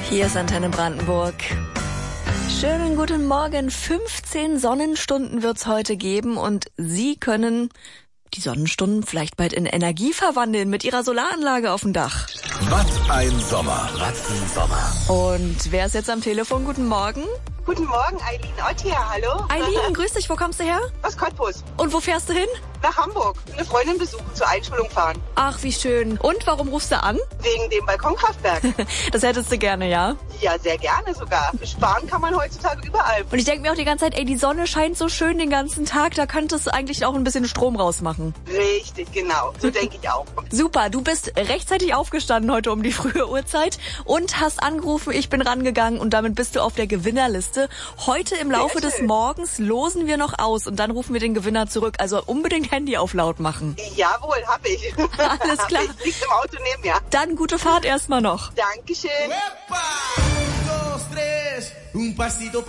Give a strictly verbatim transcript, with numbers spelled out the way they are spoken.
Hier ist Antenne Brandenburg. Schönen guten Morgen. fünfzehn Sonnenstunden wird's heute geben und Sie können die Sonnenstunden vielleicht bald in Energie verwandeln mit Ihrer Solaranlage auf dem Dach. Was ein Sommer, was ein Sommer. Und wer ist jetzt am Telefon? Guten Morgen. Guten Morgen, Eileen Ott hier, hallo. Eileen, grüß dich, wo kommst du her? Aus Cottbus. Und wo fährst du hin? Nach Hamburg. Eine Freundin besuchen, zur Einschulung fahren. Ach, wie schön. Und warum rufst du an? Wegen dem Balkonkraftwerk. Das hättest du gerne, ja? Ja, sehr gerne sogar. Sparen kann man heutzutage überall. Und ich denke mir auch die ganze Zeit, ey, die Sonne scheint so schön den ganzen Tag, da könntest du eigentlich auch ein bisschen Strom rausmachen. Richtig, genau. So denke ich auch. Super, du bist rechtzeitig aufgestanden heute um die frühe Uhrzeit und hast angerufen, ich bin rangegangen und damit bist du auf der Gewinnerliste. Heute im Laufe des Morgens losen wir noch aus und dann rufen wir den Gewinner zurück. Also unbedingt Handy auf laut machen. Jawohl, hab ich. Alles klar. Ich liegt im Auto neben mir. Dann gute Fahrt erstmal noch. Dankeschön. Un, dos, tres, un pasito